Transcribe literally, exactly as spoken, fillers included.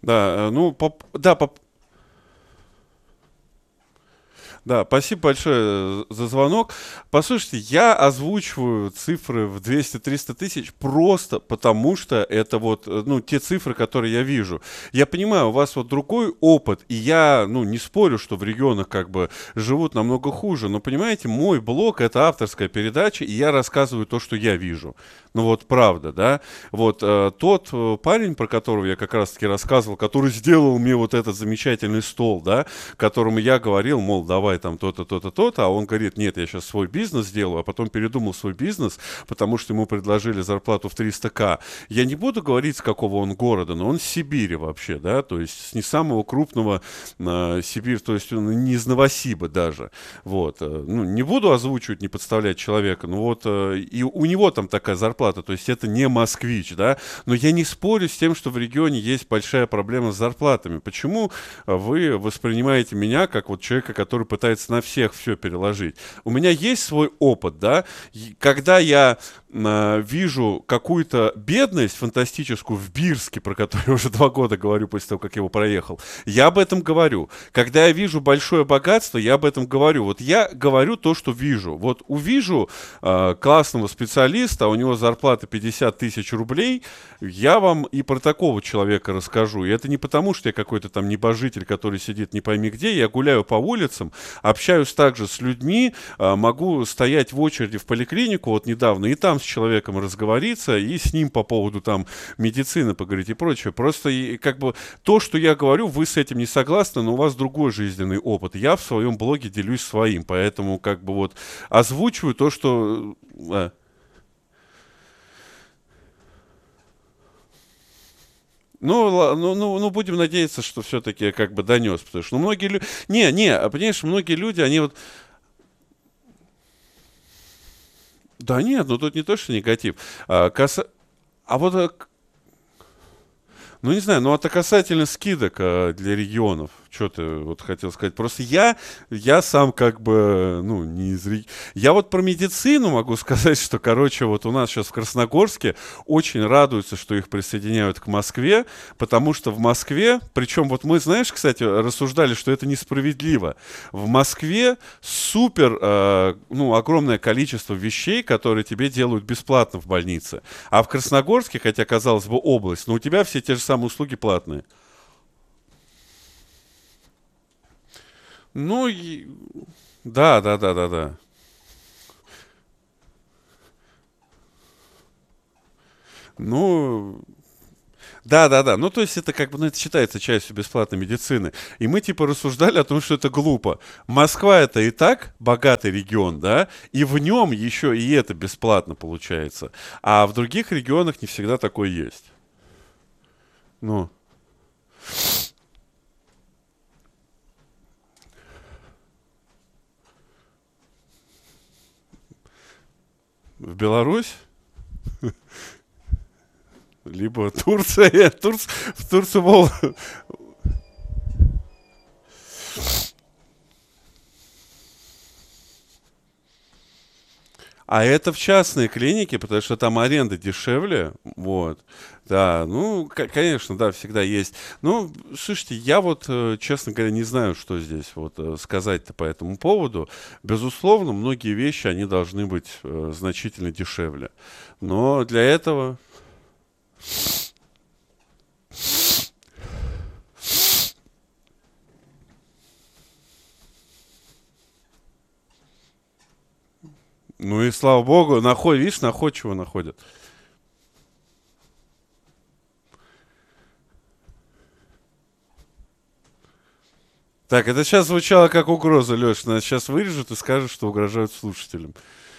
Да, э, ну, по, да, по, Да, спасибо большое за звонок. Послушайте, я озвучиваю цифры в двести-триста тысяч просто потому, что это вот, э, ну, те цифры, которые я вижу. Я понимаю, у вас вот другой опыт, и я, ну, не спорю, что в регионах как бы живут намного хуже, но, понимаете, мой блог — это авторская передача, и я рассказываю то, что я вижу. Ну вот правда, да. Вот э, тот э, парень, про которого я как раз-таки рассказывал, который сделал мне вот этот замечательный стол, да, которому я говорил, мол, давай там то-то, то-то, то-то, а он говорит, нет, я сейчас свой бизнес сделаю, а потом передумал свой бизнес, потому что ему предложили зарплату в триста тысяч. Я не буду говорить, с какого он города, но он с Сибири вообще, да, то есть с не самого крупного э, Сибирь, то есть он не из Новосиба даже, вот. Э, ну, не буду озвучивать, не подставлять человека, но вот э, и у него там такая зарплата, то есть это не москвич, да, но я не спорю с тем, что в регионе есть большая проблема с зарплатами. Почему вы воспринимаете меня как вот человека, который пытается на всех все переложить? У меня есть свой опыт, да, и когда я э, вижу какую-то бедность фантастическую в Бирске, про которую я уже два года говорю после того, как я его проехал, я об этом говорю. Когда я вижу большое богатство, я об этом говорю. Вот я говорю то, что вижу. Вот увижу э, классного специалиста, а у него зарплата пятьдесят тысяч рублей, я вам и про такого человека расскажу. И это не потому, что я какой-то там небожитель, который сидит не пойми где. Я гуляю по улицам, общаюсь также с людьми, э, могу стоять в очереди в поликлинику вот недавно и там с человеком разговориться, и с ним по поводу там медицины поговорить и прочее. Просто и, как бы то, что я говорю, вы с этим не согласны, но у вас другой жизненный опыт. Я в своем блоге делюсь своим, поэтому как бы вот озвучиваю то, что... э, Ну, ла- ну, ну, ну, будем надеяться, что все-таки как бы донес, потому что ну, многие люди... Не, не, а понимаешь, многие люди, они вот... Да нет, ну тут не то, что негатив. А, каса- а вот э, Ну, не знаю, ну это касательно скидок а, для регионов. Что ты вот хотел сказать? Просто я, я сам как бы, ну, не из реги- Я вот про медицину могу сказать, что, короче, вот у нас сейчас в Красногорске очень радуются, что их присоединяют к Москве, потому что в Москве, причем вот мы, знаешь, кстати, рассуждали, что это несправедливо. В Москве супер, э, ну, огромное количество вещей, которые тебе делают бесплатно в больнице. А в Красногорске, хотя, казалось бы, область, но у тебя все те же самые услуги платные. Ну, и- да, да, да, да, да. Ну, да, да, да. Ну, то есть это как бы, ну, это считается частью бесплатной медицины. И мы типа рассуждали о том, что это глупо. Москва — это и так богатый регион, да, и в нем еще и это бесплатно получается. А в других регионах не всегда такое есть. Ну, в Беларусь, либо Турция, Турц, в Турцию, мол, а это в частные клиники, потому что там аренда дешевле, вот. Да, ну, ко- конечно, да, всегда есть. Ну, слушайте, я вот, э, честно говоря, не знаю, что здесь вот э, сказать-то по этому поводу. Безусловно, многие вещи, они должны быть э, значительно дешевле. Но для этого, ну и слава богу, находят, видишь, находчиво находят. Так, это сейчас звучало как угроза, Леш. Нас сейчас вырежут и скажут, что угрожают слушателям.